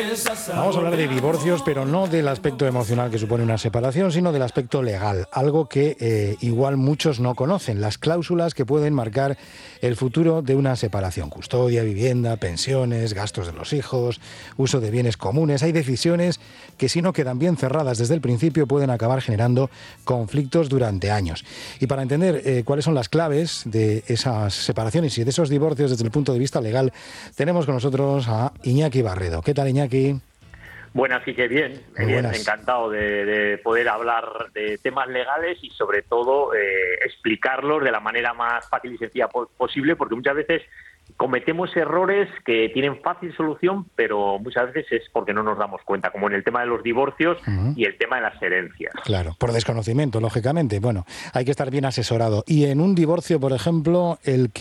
Vamos a hablar de divorcios, pero no del aspecto emocional que supone una separación, sino del aspecto legal, algo que igual muchos no conocen, las cláusulas que pueden marcar el futuro de una separación: custodia, vivienda, pensiones, gastos de los hijos, uso de bienes comunes. Hay decisiones que, si no quedan bien cerradas desde el principio, pueden acabar generando conflictos durante años. Y para entender cuáles son las claves de esas separaciones y de esos divorcios desde el punto de vista legal, tenemos con nosotros a Iñaki Barredo. ¿Qué tal, Iñaki? Buenas, sí que bien. Encantado de poder hablar de temas legales y sobre todo explicarlos de la manera más fácil y sencilla posible, porque muchas veces cometemos errores que tienen fácil solución, pero muchas veces es porque no nos damos cuenta, como en el tema de los divorcios y el tema de las herencias. Claro, por desconocimiento, lógicamente. Bueno, hay que estar bien asesorado. Y en un divorcio, por ejemplo, el que